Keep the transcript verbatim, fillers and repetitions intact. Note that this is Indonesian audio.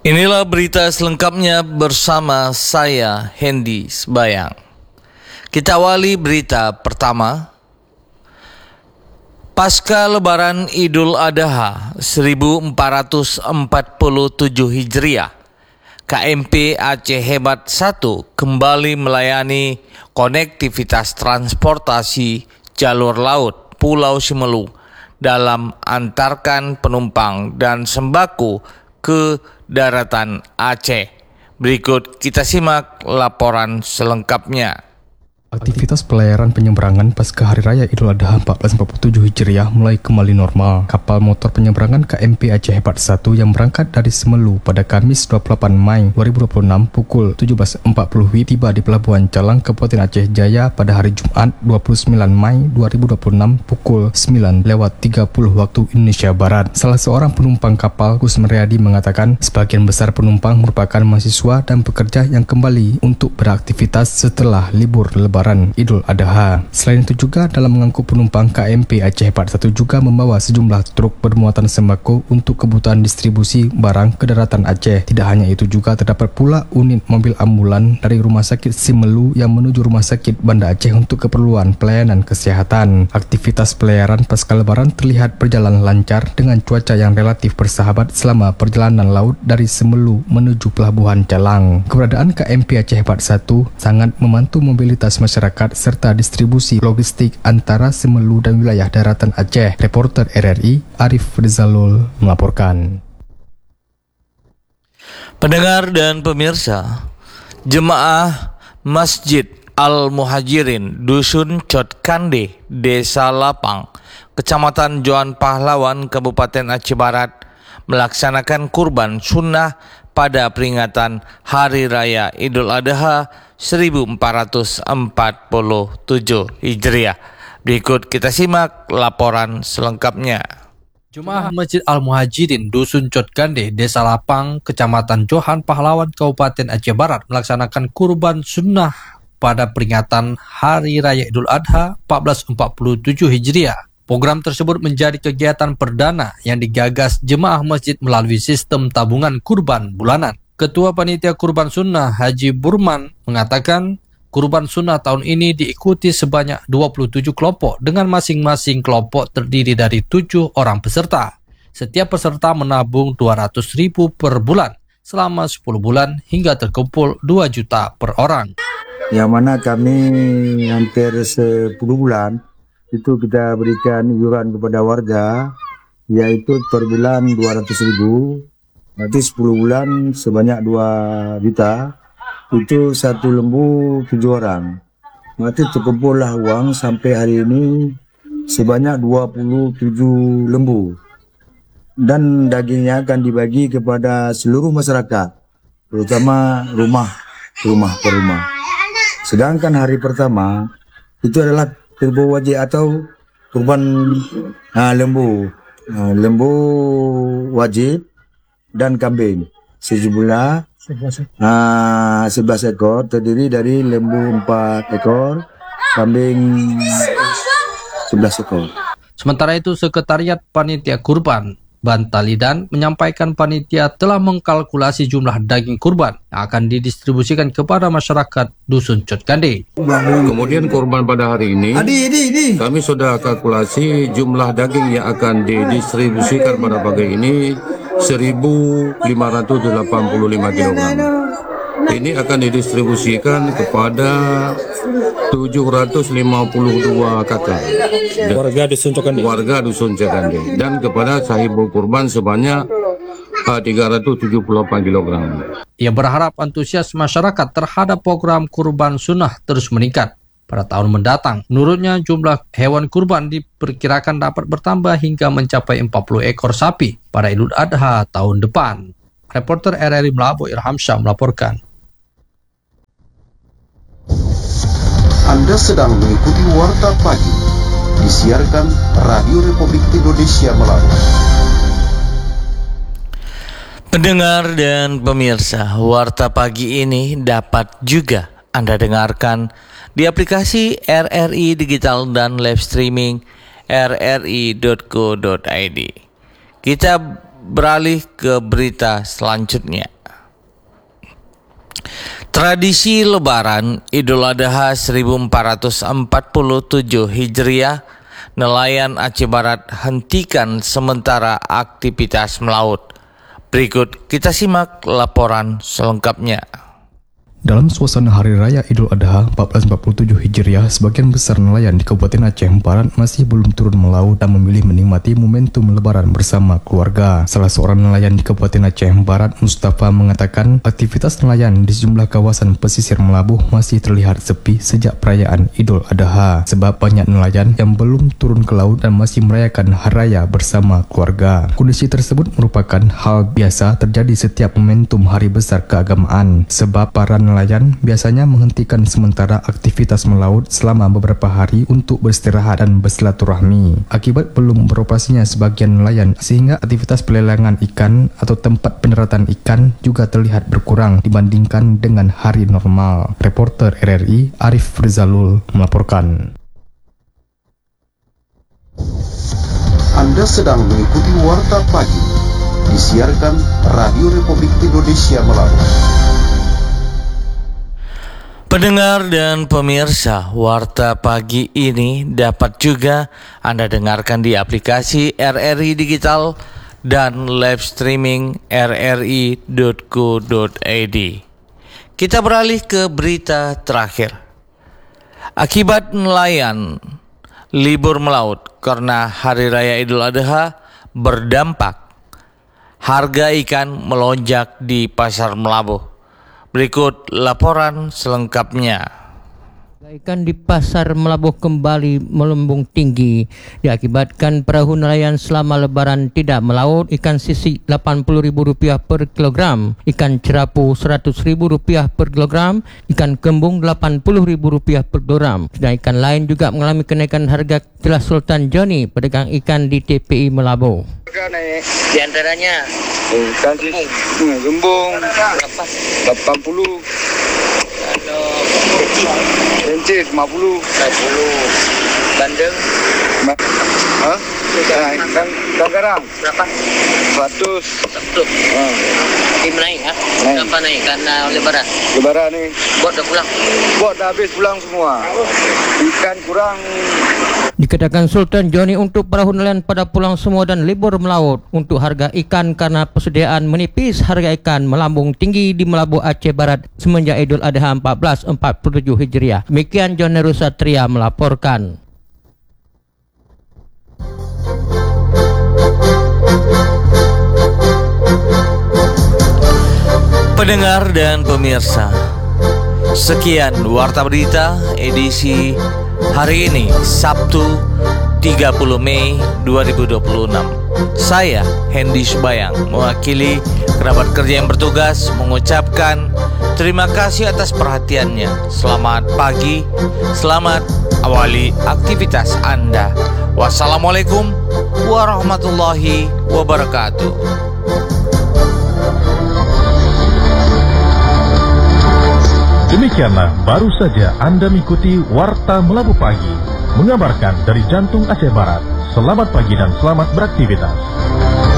Inilah berita selengkapnya bersama saya, Hendy Sebayang. Kita awali berita pertama. Pasca Lebaran Idul Adha seribu empat ratus empat puluh tujuh Hijriah, K M P Aceh Hebat satu kembali melayani konektivitas transportasi jalur laut Pulau Simelu dalam antarkan penumpang dan sembako ke daratan Aceh. Berikut kita simak laporan selengkapnya. Aktivitas pelayaran penyeberangan pasca Hari Raya Idul Adha seribu empat ratus empat puluh tujuh Hijriah mulai kembali normal. Kapal motor penyeberangan K M P Aceh Hebat satu yang berangkat dari Simelu pada Kamis dua puluh delapan Mei dua ribu dua puluh enam pukul tujuh belas empat puluh W I tiba di Pelabuhan Calang, Kabupaten Aceh Jaya pada hari Jumat dua puluh sembilan Mei dua ribu dua puluh enam pukul sembilan lewat tiga puluh waktu Indonesia Barat. Salah seorang penumpang kapal, Gus Meriadi, mengatakan sebagian besar penumpang merupakan mahasiswa dan pekerja yang kembali untuk beraktivitas setelah libur Lebaran Idul Adha. Selain itu juga dalam mengangkut penumpang, K M P Aceh Hebat satu juga membawa sejumlah truk bermuatan sembako untuk kebutuhan distribusi barang ke daratan Aceh. Tidak hanya itu juga terdapat pula unit mobil ambulan dari Rumah Sakit Simelu yang menuju Rumah Sakit Banda Aceh untuk keperluan pelayanan kesehatan. Aktivitas pelayaran pasca Lebaran terlihat berjalan lancar dengan cuaca yang relatif bersahabat selama perjalanan laut dari Simelu menuju Pelabuhan Calang. Keberadaan K M P Aceh Hebat satu sangat membantu mobilitas masyarakat masyarakat serta distribusi logistik antara Simelu dan wilayah daratan Aceh. Reporter R R I Arif Rizalul melaporkan. Pendengar dan pemirsa, jemaah Masjid Al-Muhajirin Dusun Cot Kande, Desa Lapang, Kecamatan Johan Pahlawan, Kabupaten Aceh Barat melaksanakan kurban sunnah pada peringatan Hari Raya Idul Adha seribu empat ratus empat puluh tujuh Hijriah. Berikut kita simak laporan selengkapnya. Jemaah Masjid Al-Muhajirin Dusun Cot Kande, Desa Lapang, Kecamatan Johan Pahlawan, Kabupaten Aceh Barat melaksanakan kurban sunnah pada peringatan Hari Raya Idul Adha seribu empat ratus empat puluh tujuh Hijriah. Program tersebut menjadi kegiatan perdana yang digagas jemaah masjid melalui sistem tabungan kurban bulanan. Ketua Panitia Kurban Sunnah Haji Burman mengatakan kurban sunnah tahun ini diikuti sebanyak dua puluh tujuh kelompok dengan masing-masing kelompok terdiri dari tujuh orang peserta. Setiap peserta menabung dua ratus ribu per bulan selama sepuluh bulan hingga terkumpul dua juta per orang. Yang mana kami hampir sepuluh bulan itu kita berikan iuran kepada warga, yaitu per bulan dua ratus ribu, nanti sepuluh bulan sebanyak dua juta, itu satu lembu tujuh orang. Nanti terkumpullah uang sampai hari ini sebanyak dua puluh tujuh lembu. Dan dagingnya akan dibagi kepada seluruh masyarakat, terutama rumah, rumah per rumah. Sedangkan hari pertama itu adalah lembu wajib atau kurban nah, lembu nah, lembu wajib dan kambing sejumlah nah, sebelas ekor, terdiri dari lembu empat ekor, kambing sebelas ekor. Sementara itu, Sekretariat Panitia Kurban Bantalidan menyampaikan panitia telah mengkalkulasi jumlah daging kurban yang akan didistribusikan kepada masyarakat Dusun Cot Kande. Kemudian kurban pada hari ini, kami sudah kalkulasi jumlah daging yang akan didistribusikan pada pagi ini seribu lima ratus delapan puluh lima kilogram. Ini akan didistribusikan kepada tujuh ratus lima puluh dua kakak warga Dusun Cot Kande. Warga Dusun Cot Kande dan kepada sahibul kurban sebanyak uh, tiga ratus tujuh puluh delapan kilogram. Ia berharap antusias masyarakat terhadap program kurban sunnah terus meningkat pada tahun mendatang. Menurutnya, jumlah hewan kurban diperkirakan dapat bertambah hingga mencapai empat puluh ekor sapi pada Idul Adha tahun depan. Reporter R R I Melabu Irhamsyah melaporkan. Anda sedang mengikuti Warta Pagi, disiarkan Radio Republik Indonesia Melabu. Pendengar dan pemirsa, Warta Pagi ini dapat juga Anda dengarkan di aplikasi R R I Digital dan live streaming r r i dot co dot i d. Kita beralih ke berita selanjutnya. Tradisi Lebaran Idul Adha seribu empat ratus empat puluh tujuh Hijriah, nelayan Aceh Barat hentikan sementara aktivitas melaut. Berikut kita simak laporan selengkapnya. Dalam suasana Hari Raya Idul Adha seribu empat ratus empat puluh tujuh Hijriah, sebagian besar nelayan di Kabupaten Aceh Barat masih belum turun melaut dan memilih menikmati momentum Lebaran bersama keluarga. Salah seorang nelayan di Kabupaten Aceh Barat, Mustafa, mengatakan aktivitas nelayan di sejumlah kawasan pesisir Melabuh masih terlihat sepi sejak perayaan Idul Adha, sebab banyak nelayan yang belum turun ke laut dan masih merayakan Hari Raya bersama keluarga. Kondisi tersebut merupakan hal biasa terjadi setiap momentum hari besar keagamaan, sebab para nelayan Nelayan biasanya menghentikan sementara aktivitas melaut selama beberapa hari untuk beristirahat dan bersilaturahmi. Akibat belum beroperasinya sebagian nelayan, sehingga aktivitas pelelangan ikan atau tempat pendaratan ikan juga terlihat berkurang dibandingkan dengan hari normal. Reporter R R I Arif Rizalul melaporkan. Anda sedang mengikuti Warta Pagi, disiarkan Radio Republik Indonesia melalui. Pendengar dan pemirsa, Warta Pagi ini dapat juga Anda dengarkan di aplikasi R R I Digital dan live streaming r r i dot co dot i d. Kita beralih ke berita terakhir. Akibat nelayan libur melaut karena Hari Raya Idul Adha berdampak, harga ikan melonjak di pasar Melabuh. Berikut laporan selengkapnya. Ikan di pasar Melabuh kembali melambung tinggi diakibatkan perahu nelayan selama Lebaran tidak melaut. Ikan sisik delapan puluh ribu rupiah per kilogram, ikan cerapu seratus ribu rupiah per kilogram, ikan kembung delapan puluh ribu rupiah per kilogram. Dan ikan lain juga mengalami kenaikan harga. Jelas Sultan Joni, pedagang ikan di T P I Melabuh. Di antaranya ikan kembung, kembung delapan puluh, kalau kencing lima puluh, lima puluh, bandeng, hah? Ikan ikan garang berapa? seratus. seratus. Hmm. Tim naik ah? Kenapa naik? Karena Lebaran. Lebaran nih. Bot dah pulang. Bot dah habis pulang semua. Ikan kurang. Dikatakan Sultan Joni untuk perahu nelayan pada pulang semua dan libur melaut. Untuk harga ikan karena persediaan menipis, harga ikan melambung tinggi di Melabuh Aceh Barat semenjak Idul Adha seribu empat ratus empat puluh tujuh Hijriah. Demikian John Neru Satria melaporkan. Pendengar dan pemirsa, sekian Warta Berita edisi hari ini, Sabtu tiga puluh Mei dua ribu dua puluh enam. Saya Hendy Subayang mewakili kerabat kerja yang bertugas mengucapkan terima kasih atas perhatiannya. Selamat pagi, selamat awali aktivitas Anda. Wassalamualaikum warahmatullahi wabarakatuh. Demikianlah baru saja Anda mengikuti Warta Melabuh Pagi, mengabarkan dari jantung Aceh Barat. Selamat pagi dan selamat beraktivitas.